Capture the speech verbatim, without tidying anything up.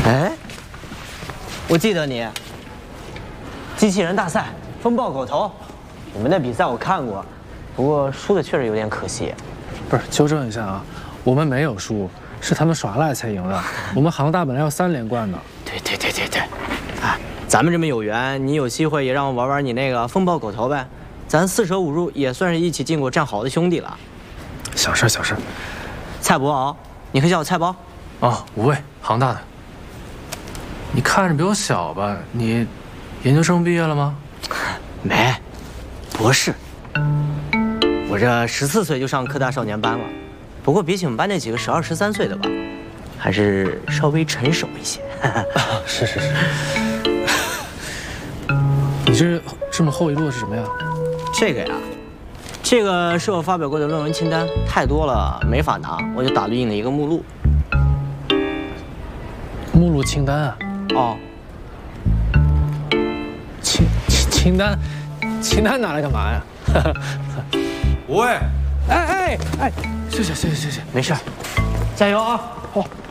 哎，我记得你，机器人大赛，风暴狗头，你们的比赛我看过，不过输的确实有点可惜。 不是，纠正一下啊，我们没有输，是他们耍赖才赢的。我们杭大本来要三连冠的。 对对对对对，哎，咱们这么有缘，你有机会也让我玩玩你那个风暴狗头呗，咱四舍五入也算是一起进过战壕的兄弟了。 小事小事。 蔡博鳌，你可以叫我蔡包。 哦，无畏，杭大的。你看着比我小吧？你研究生毕业了吗？ 没，博士。我这十四岁就上科大少年班了，不过比起我们班那几个十二十三岁的吧，还是稍微成熟一些。 是是是。你这这么厚一摞是什么呀？ 这个呀，这个是我发表过的论文清单，太多了没法拿，我就打印了一个目录。 目录清单啊？ 哦。 清清清单，清单拿来干嘛呀？ 无畏， 哎哎哎，谢谢谢谢谢谢， 没事，加油啊！ 好。